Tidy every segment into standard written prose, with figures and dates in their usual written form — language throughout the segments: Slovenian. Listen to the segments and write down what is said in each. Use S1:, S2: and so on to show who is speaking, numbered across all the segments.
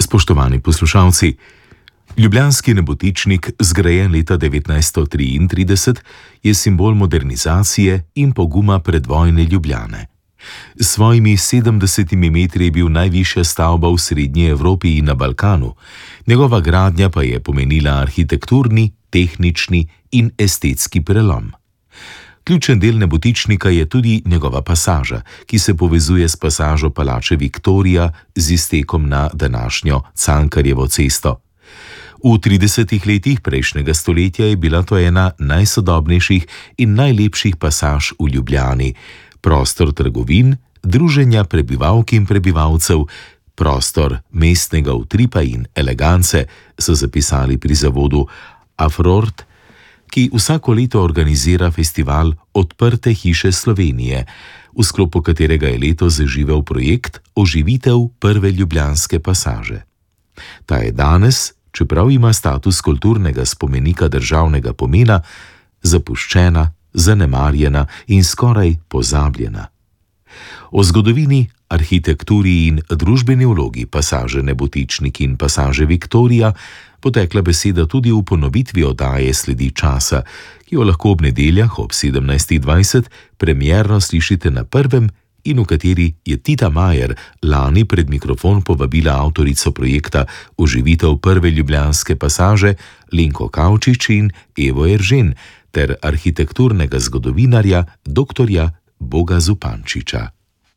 S1: Spoštovani poslušalci, ljubljanski nebotičnik, zgrajen leta 1933, je simbol modernizacije in poguma predvojne Ljubljane. S svojimi 70 metri je bil najvišja stavba v srednji Evropi in na Balkanu, njegova gradnja pa je pomenila arhitekturni, tehnični in estetski prelom. Ključen del nebotičnika je tudi njegova pasaža, ki se povezuje s pasažo palače Viktorija z iztekom na današnjo Cankarjevo cesto. V 30 letih prejšnjega stoletja je bila to ena najsodobnejših in najlepših pasaž v Ljubljani, prostor trgovin, druženja prebivalk in prebivalcev, prostor mestnega utripa in elegance, so zapisali pri zavodu Afrort, ki vsako leto organizira festival Odprte hiše Slovenije, v sklopu katerega je letos zaživel projekt Oživitev prve ljubljanske pasaže. Ta je danes, čeprav ima status kulturnega spomenika državnega pomena, zapuščena, zanemarjena in skoraj pozabljena. O zgodovini, arhitekturi in družbeni vlogi pasaže Nebotičnik in pasaže Viktorija bo tekla beseda tudi v ponovitvi oddaje Sledi časa, ki jo lahko ob nedeljah ob 17:20 premierno slišite na Prvem in v kateri je Tita Majer lani pred mikrofon povabila avtorico projekta Oživitev prve ljubljanske pasaže Lenko Kavčič in Evo Eržen ter arhitekturnega zgodovinarja dr. Boga Zupančiča.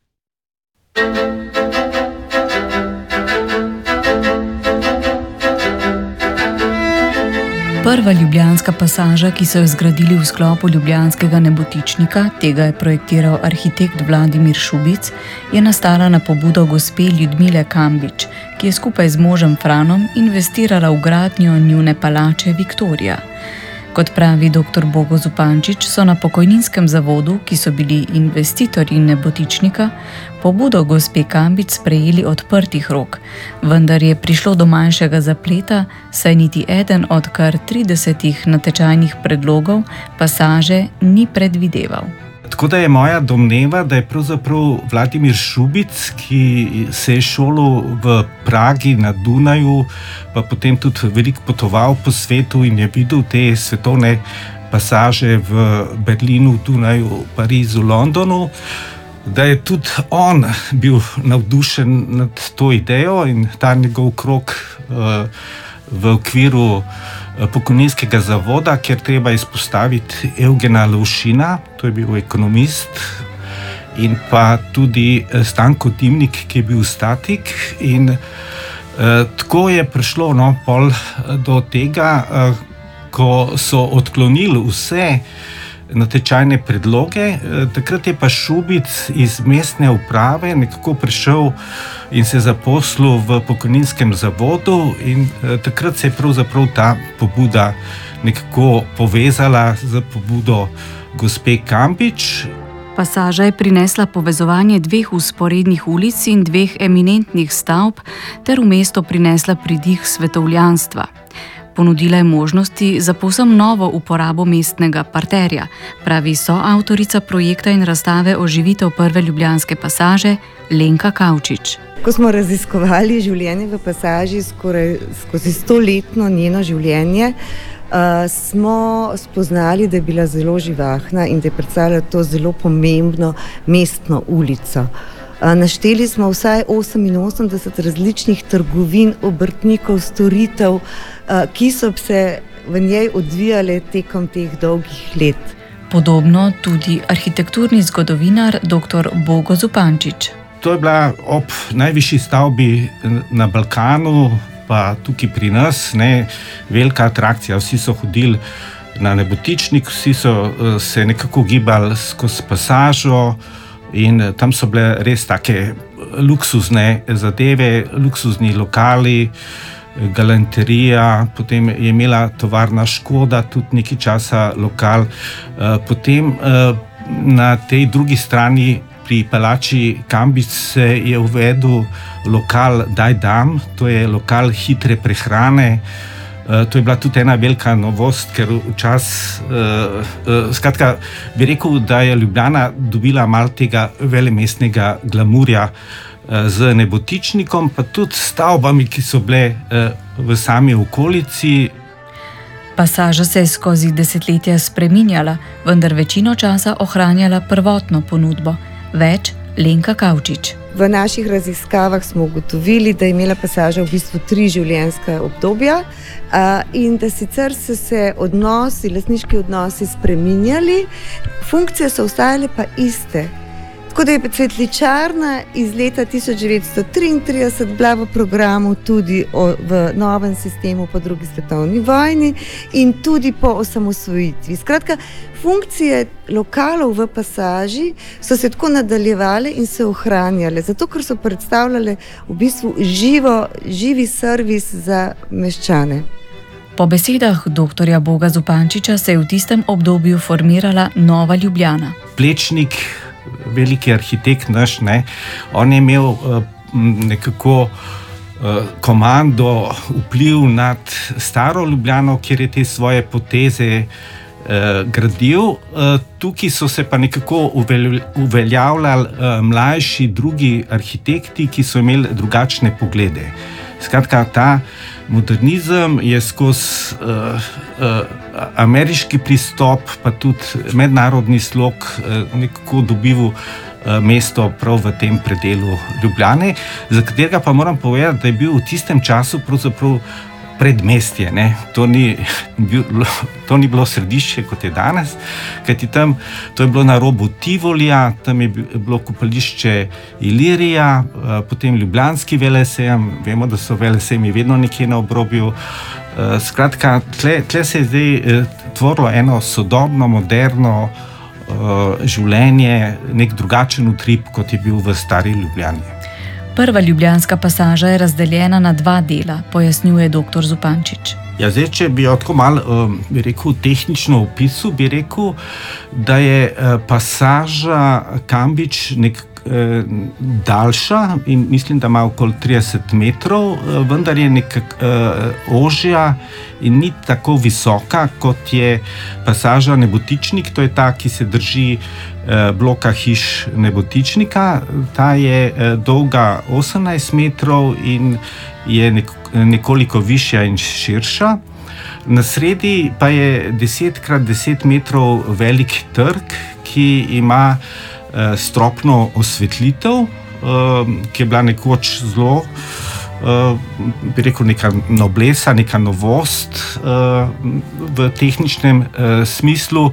S2: Prva ljubljanska pasaža, ki so jo zgradili v sklopu ljubljanskega nebotičnika, tega je projektiral arhitekt Vladimir Šubic, je nastala na pobudo gospe Ljudmile Kambič, ki je skupaj z možem Franom investirala v gradnjo njune palače Viktorija. Kot pravi dr. Bogo Zupančič, so na pokojninskem zavodu, ki so bili investitorji nebotičnika, pobudo gospe Kambič sprejeli odprtih rok, vendar je prišlo do manjšega zapleta, saj niti eden od kar 30 natečajnih predlogov pasaže ni predvideval.
S3: Tako da je moja domneva, da je pravzaprav Vladimir Šubic, ki se je šolal v Pragi na Dunaju, pa potem tudi veliko potoval po svetu in je videl te svetovne pasaže v Berlinu, Dunaju, Parizu, Londonu, da je tudi on bil navdušen nad to idejo in ta njegov krog v okviru pokojninskega zavoda, kjer treba izpostaviti Evgena Lovšina, to je bil ekonomist, in pa tudi Stanko Dimnik, ki je bil statik. In tako je prišlo pol do tega, ko so odklonili vse natečajne predloge, takrat je pa Šubic iz mestne uprave nekako prišel in se zaposlil v pokojninskem zavodu in takrat se je pravzaprav ta pobuda nekako povezala z pobudo gospe Kambič.
S2: Pasaža je prinesla povezovanje dveh vzporednih ulic in dveh eminentnih stavb ter v mesto prinesla pridih svetovljanstva. Ponudila je možnosti za povsem novo uporabo mestnega parterja, pravi soavtorica projekta in razstave Oživitev prve ljubljanske pasaže Lenka Kavčič.
S4: Ko smo raziskovali življenje v pasaži skozi 100-letno njeno življenje, smo spoznali, da je bila zelo živahna in da je predstavljala to zelo pomembno mestno ulico. Našteli smo vsaj 88 različnih trgovin, obrtnikov, storitev, ki so se v njej odvijale tekom teh dolgih let.
S2: Podobno tudi arhitekturni zgodovinar dr. Bogo Zupančič.
S3: To je bila ob najvišji stavbi na Balkanu, pa tukaj pri nas, velika atrakcija. Vsi so hodili na nebotičnik, vsi so se nekako gibali skozi pasažo in tam so bile res take luksuzne zadeve, luksuzni lokali, galanterija, potem je imela tovarna Škoda tudi nekaj časa lokal. Potem na tej drugi strani pri palači Kambič se je uvedel lokal Daj dam, to je lokal hitre prehrane. To je bila tudi ena velika novost, ker skratka, bi rekel, da je Ljubljana dobila malo tega velemestnega glamurja z nebotičnikom, pa tudi stavbami, ki so bile v sami okolici.
S2: Pasaža se je skozi desetletja spreminjala, vendar večino časa ohranjala prvotno ponudbo. Več Lenka Kavčič.
S4: V naših raziskavah smo ugotovili, da je imela Pasaža v bistvu 3 življenjska obdobja in da sicer so se lastniški odnosi spreminjali, funkcije so ostajale pa iste. Tako da je cvetličarna iz leta 1933 bila v programu tudi v novem sistemu po drugi svetovni vojni in tudi po osamosvojitvi. Skratka, funkcije lokalov v Pasaži so se tako nadaljevale in se ohranjale, zato ker so predstavljale v bistvu živi servis za meščane.
S2: Po besedah dr. Boga Zupančiča se je v tistem obdobju formirala Nova Ljubljana.
S3: Plečnik, veliki arhitekt naš, on je imel nekako komando, vpliv nad staro Ljubljano, kjer je te svoje poteze gradil. Tukaj so se pa nekako uveljavljali mlajši drugi arhitekti, ki so imeli drugačne poglede. Skratka, ta modernizem je skozi ameriški pristop, pa tudi mednarodni slog nekako dobival mesto prav v tem predelu Ljubljane, za katerega pa moram povedati, da je bil v tistem času pravzaprav predmestje. To ni bilo središče, kot je danes, kajti tam to je bilo na robu Tivolija, tam je bilo kopališče Ilirija, potem ljubljanski velesejem, vemo, da so velesejmi vedno nekje na obrobju. Skratka, tle se je zdaj tvorilo eno sodobno, moderno življenje, nek drugačen utrip, kot je bil v stari Ljubljani.
S2: Prva ljubljanska pasaža je razdeljena na 2 dela, pojasnjuje dr. Zupančič.
S3: Ja, zdaj, če bi jo tako malo, tehnično opisal, bi rekel, da je pasaža Kambič daljša in mislim, da ima okoli 30 metrov, vendar je ožja in ni tako visoka, kot je pasaža Nebotičnik, to je ta, ki se drži bloka hiš Nebotičnika. Ta je dolga 18 metrov in je nekoliko višja in širša. Na sredi pa je 10x10 metrov velik trg, ki ima stropno osvetlitev, ki je bila nekoč zelo, bi rekel, neka noblesa, neka novost v tehničnem smislu.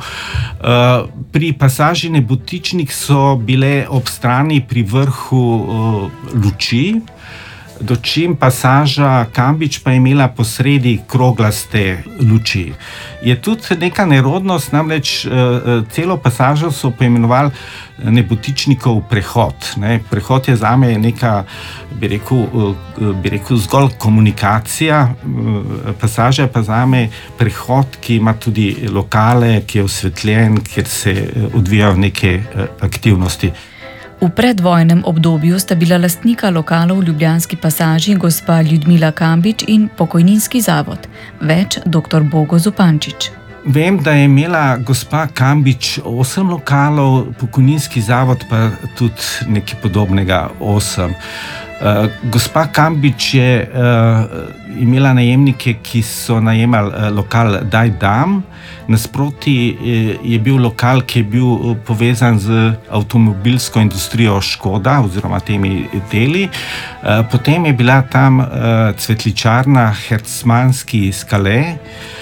S3: Pri pasaži Nebotičnik so bile ob strani pri vrhu luči, dočim pasaža Kambič pa je imela posredi kroglaste luči. Je tudi neka nerodnost, namreč celo pasažo so poimenovali Nebotičnikov prehod. Prehod je zame neka, bi rekel, zgolj komunikacija. Pasaža je pa zame prehod, ki ima tudi lokale, ki je osvetljen, kjer se odvijajo neke aktivnosti.
S2: V predvojnem obdobju sta bila lastnika lokalov v ljubljanski pasaži gospa Ljudmila Kambič in pokojninski zavod. Več dr. Bogo Zupančič.
S3: Vem, da je imela gospa Kambič 8 lokalov, pokojninski zavod pa tudi nekaj podobnega 8. Gospa Kambič je imela najemnike, ki so najemali lokal Daj Dam. Nasproti je bil lokal, ki je bil povezan z avtomobilsko industrijo Škoda oziroma temi deli. Potem je bila tam cvetličarna Hercmanski Skale,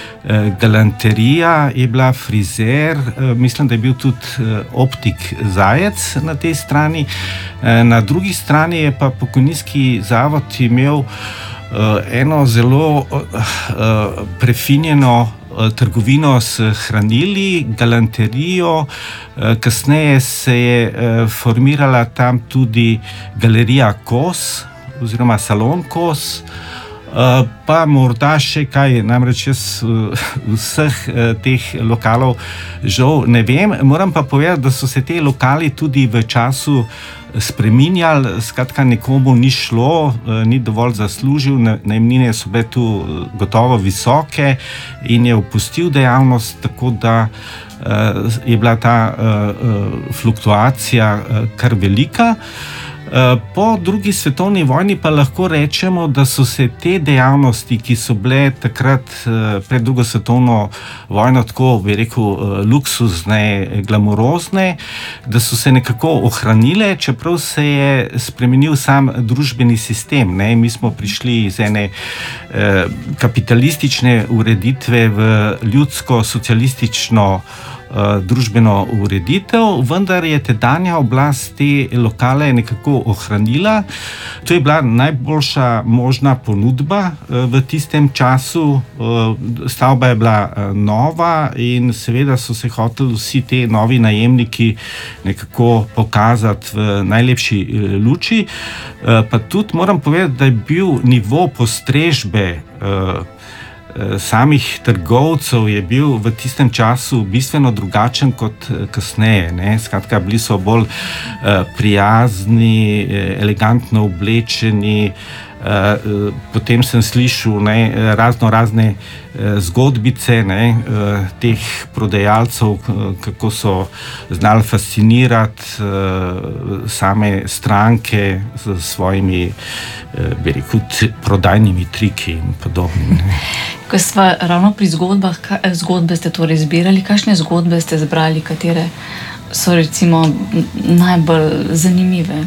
S3: galanterija je bila, frizer, mislim, da je bil tudi optik Zajec na tej strani. Na drugi strani je pa pokojninski zavod imel eno zelo prefinjeno trgovino s hranili, galanterijo. Kasneje se je formirala tam tudi galerija Kos oziroma salon Kos. Pa morda še kaj, namreč jaz vseh teh lokalov žal ne vem. Moram pa povedati, da so se te lokali tudi v času spreminjali, skratka nekomu ni šlo, ni dovolj zaslužil, najemnine so bile tu gotovo visoke in je opustil dejavnost, tako da je bila ta fluktuacija kar velika. Po drugi svetovni vojni pa lahko rečemo, da so se te dejavnosti, ki so bile takrat pred drugo svetovno vojno tako, bi rekel, luksuzne, glamurozne, da so se nekako ohranile, čeprav se je spremenil sam družbeni sistem. Ne? Mi smo prišli iz ene kapitalistične ureditve v ljudsko-socialistično družbeno ureditev, vendar je tedanja oblast te lokale nekako ohranila. To je bila najboljša možna ponudba v tistem času. Stavba je bila nova in seveda so se hoteli vsi te novi najemniki nekako pokazati v najlepši luči. Pa tudi moram povedati, da je bil nivo postrežbe samih trgovcev je bil v tistem času bistveno drugačen kot kasneje. Ne? Skratka, bili so bolj prijazni, elegantno oblečeni. Potem sem slišal razne zgodbice teh prodajalcev, kako so znali fascinirati same stranke s svojimi, bi rekel, prodajnimi triki in podobnim.
S2: Ko smo ravno pri zgodbah, zgodbe ste torej zbirali, kakšne zgodbe ste zbrali, katere so recimo najbolj zanimive?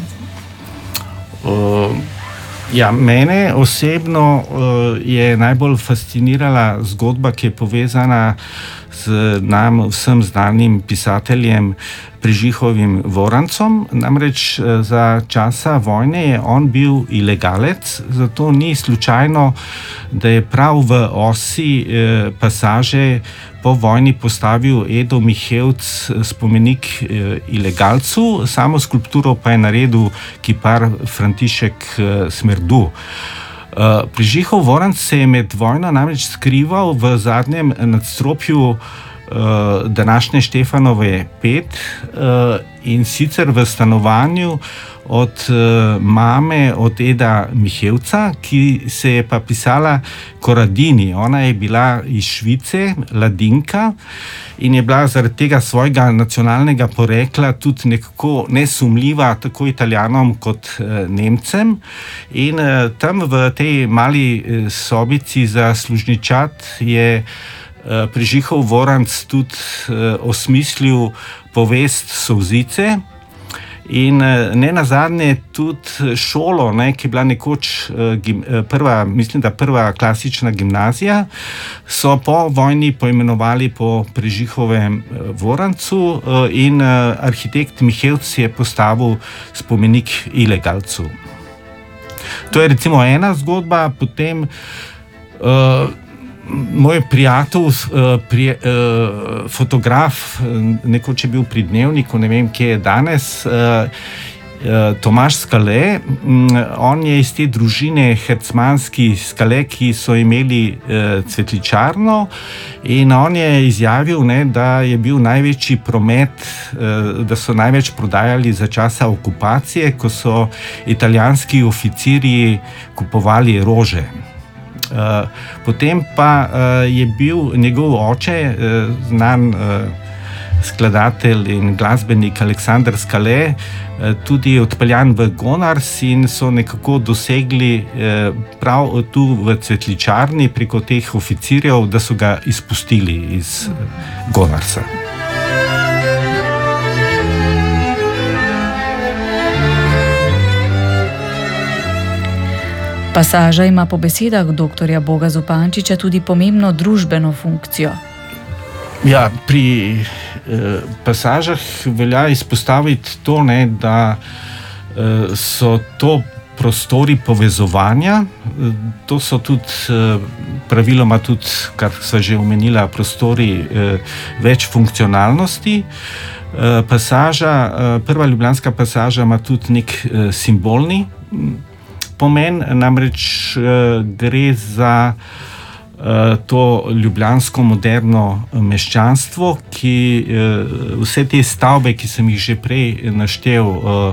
S3: Mene osebno je najbolj fascinirala zgodba, ki je povezana z nam vsem znanim pisateljem Prežihovim Vorancem. Namreč za časa vojne je on bil ilegalec, zato ni slučajno, da je prav v osi pasaže po vojni postavil Edo Mihevc spomenik ilegalcu, samo skulpturo pa je naredil kipar František Smerdu. Prežihov Voranc se je med vojno namreč skrival v zadnjem nadstropju današnje Štefanove 5 in sicer v stanovanju od mame, od Eda Mihevca, ki se je pa pisala Koradini. Ona je bila iz Švice, Ladinka, in je bila zaradi tega svojega nacionalnega porekla tudi nekako nesumljiva tako Italijanom kot Nemcem. In tam v tej mali sobici za služničat je Prežihov Voranc tudi osmislil povest Solzice in ne nazadnje tudi šolo, ki je bila nekoč prva klasična gimnazija, so po vojni poimenovali po Prežihovem Vorancu in arhitekt Mihevc je postavil spomenik ilegalcu. To je recimo ena zgodba. Potem moj prijatelj, fotograf, nekoč je bil pri Dnevniku, ne vem, kje je danes, Tomaž Skale, on je iz te družine Hercmanski Skale, ki so imeli cvetličarno, in on je izjavil, da je bil največji promet, da so največ prodajali za časa okupacije, ko so italijanski oficirji kupovali rože. Potem pa je bil njegov oče, znan skladatelj in glasbenik Aleksander Skale, tudi odpeljan v Gonars in so nekako dosegli prav tu v cvetličarni preko teh oficirjev, da so ga izpustili iz Gonarsa.
S2: Pasaža ima po besedah dr. Boga Zupančiča tudi pomembno družbeno funkcijo.
S3: Pri pasažah velja izpostaviti to, da so to prostori povezovanja, to so tudi praviloma tudi, kar sva že omenila, prostori več funkcionalnosti. Prva ljubljanska pasaža ima tudi nek simbolni pomen, namreč gre za to ljubljansko moderno meščanstvo, ki vse te stavbe, ki sem jih že prej naštel,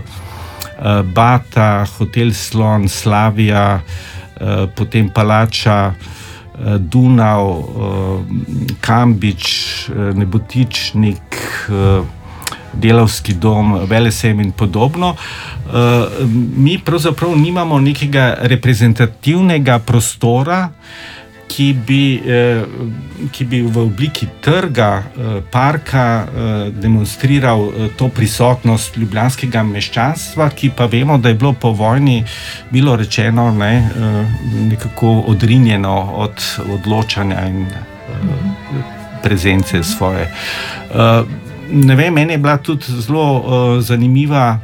S3: Bata, Hotel Slon, Slavija, potem Palača, Dunav, Kambič, Nebotičnik, delavski dom, Velesem in podobno. Mi pravzaprav nimamo nekega reprezentativnega prostora, ki bi v obliki trga, parka demonstriral to prisotnost ljubljanskega meščanstva, ki pa vemo, da je bilo po vojni bilo rečeno nekako odrinjeno od odločanja in prezence svoje. Ne vem, meni je bila tudi zelo zanimiva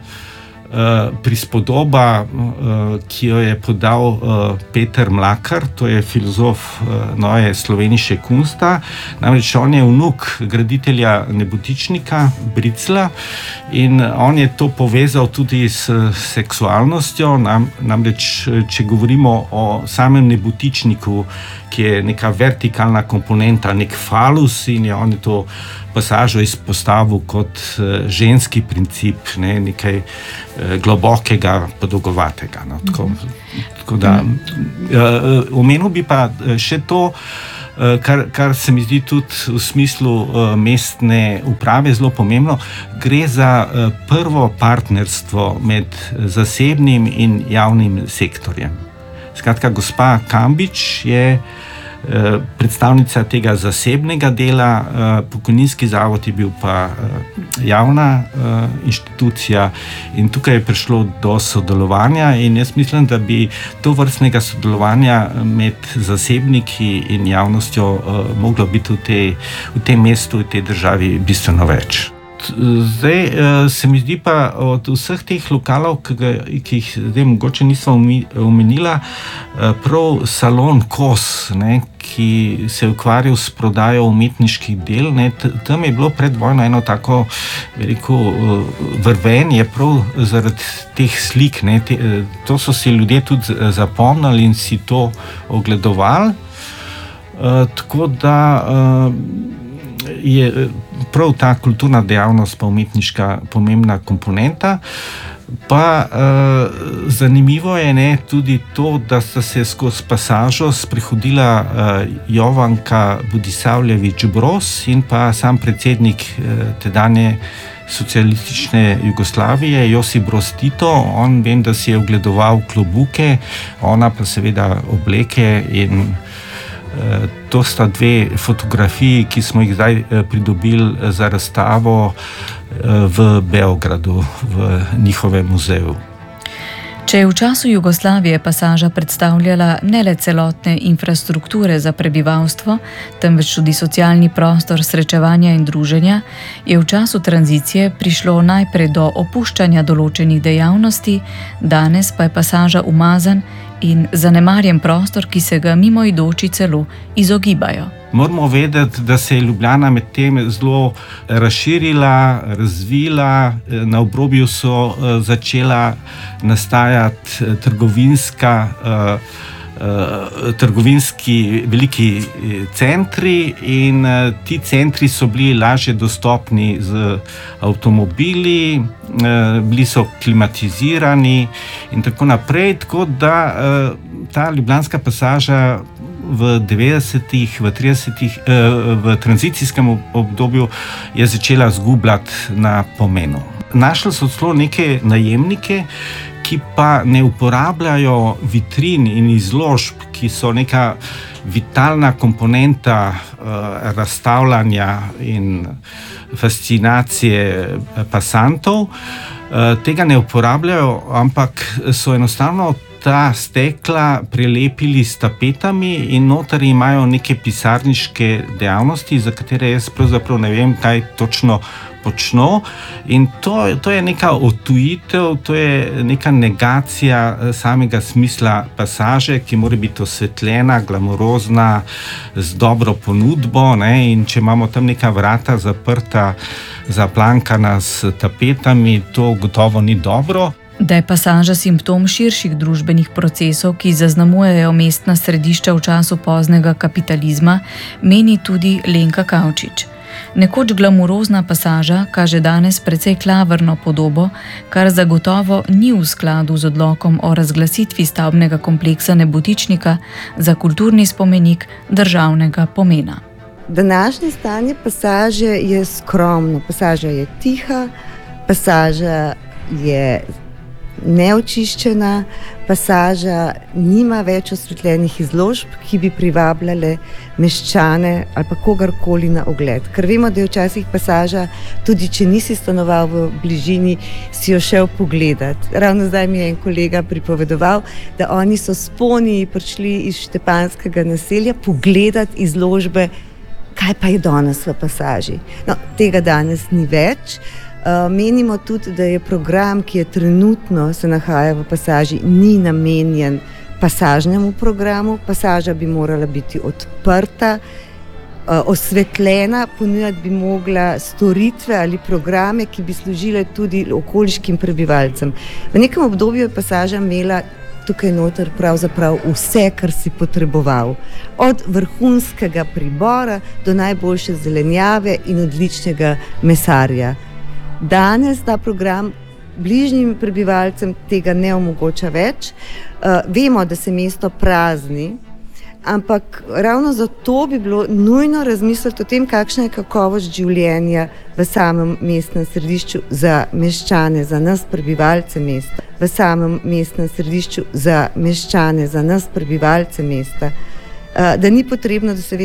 S3: prispodoba, ki jo je podal Peter Mlakar, to je filozof Neue Slovenische Kunsta. Namreč on je vnuk graditelja Nebotičnika Bricla in on je to povezal tudi s seksualnostjo. Namreč, če govorimo o samem Nebotičniku, ki je neka vertikalna komponenta, nek falus, in je on je to pasažo izpostavil kot ženski princip, nekaj globokega, podolgovatega. Tako da, omenil bi pa še to, kar se mi zdi tudi v smislu mestne uprave zelo pomembno. Gre za prvo partnerstvo med zasebnim in javnim sektorjem. Skratka, gospa Kambič je predstavnica tega zasebnega dela, pokojninski zavod je bil pa javna inštitucija in tukaj je prišlo do sodelovanja in jaz mislim, da bi to vrstnega sodelovanja med zasebniki in javnostjo moglo biti v tem mestu, v tej državi bistveno več. Zdaj se mi zdi pa od vseh teh lokalov, ki jih zdaj mogoče nismo omenila, prav salon Kos, ki se je ukvarjal s prodajo umetniških del, tam je bilo pred vojno eno tako veliko vrvenje prav zaradi teh slik. To so si ljudje tudi zapomnili in si to ogledovali. Tako da je prav ta kulturna dejavnost pa umetniška pomembna komponenta. Pa zanimivo je tudi to, da sta se skozi pasažo sprehodila Jovanka Budisavljević-Broz in pa sam predsednik tedanje socialistične Jugoslavije, Josip Broz Tito. On vem, da si je ogledoval klobuke, ona pa seveda obleke in to sta dve fotografiji, ki smo jih zdaj pridobili za razstavo v Beogradu, v njihovem muzeju.
S2: Če je v času Jugoslavije pasaža predstavljala ne le celotne infrastrukture za prebivalstvo, temveč tudi socialni prostor srečevanja in druženja, je v času tranzicije prišlo najprej do opuščanja določenih dejavnosti, danes pa je pasaža umazan in zanemarjen prostor, ki se ga mimoidoči celo izogibajo.
S3: Moramo vedeti, da se je Ljubljana med tem zelo razširila, razvila. Na obrobju so začela nastajati trgovinski veliki centri in ti centri so bili lažje dostopni z avtomobili, bili so klimatizirani in tako naprej, tako da ta ljubljanska pasaža v 90-ih, v 30-ih, v tranzicijskem obdobju je začela zgubljati na pomenu. Našli so celo neke najemnike, ki pa ne uporabljajo vitrin in izložb, ki so neka vitalna komponenta razstavljanja in fascinacije pasantov. Tega ne uporabljajo, ampak so enostavno ta stekla prelepili s tapetami in notri imajo neke pisarniške dejavnosti, za katere jaz pravzaprav ne vem, kaj točno počno. In to je neka odtujitev, to je neka negacija samega smisla pasaže, ki mora biti osvetljena, glamurozna, z dobro ponudbo, in če imamo tam neka vrata zaprta, zaplankana s tapetami, to gotovo ni dobro.
S2: Da je pasaža simptom širših družbenih procesov, ki zaznamujejo mestna središča v času poznega kapitalizma, meni tudi Lenka Kavčič. Nekoč glamurozna pasaža kaže danes precej klavrno podobo, kar zagotovo ni v skladu z odlokom o razglasitvi stavbnega kompleksa Nebotičnika za kulturni spomenik državnega pomena.
S4: Današnje stanje Pasaže je skromno. Pasaža je tiha, Pasaža je neočiščena, Pasaža nima več osvetljenih izložb, ki bi privabljale meščane ali pa kogarkoli na ogled. Ker vemo, da je včasih Pasaža, tudi če nisi stanoval v bližini, si jo šel pogledat. Ravno zdaj mi je en kolega pripovedoval, da oni so s poniji prišli iz Štepanskega naselja pogledat izložbe, kaj pa je danes v Pasaži. No, tega danes ni več. Menimo tudi, da je program, ki je trenutno se nahaja v Pasaži, ni namenjen pasažnemu programu. Pasaža bi morala biti odprta, osvetljena, ponujati bi mogla storitve ali programe, ki bi služile tudi okoliškim prebivalcem. V nekem obdobju je Pasaža imela tukaj noter pravzaprav vse, kar si potreboval. Od vrhunskega pribora do najboljše zelenjave in odličnega mesarja. Danes ta program bližnjim prebivalcem tega ne omogoča več. Vemo, da se mesto prazni, ampak ravno zato bi bilo nujno razmisliti o tem, kakšna je kakovost življenja v samem mestnem središču za meščane, za nas prebivalce mesta. V samem mestnem središču za meščane, za nas prebivalce mesta. Da ni potrebno, da se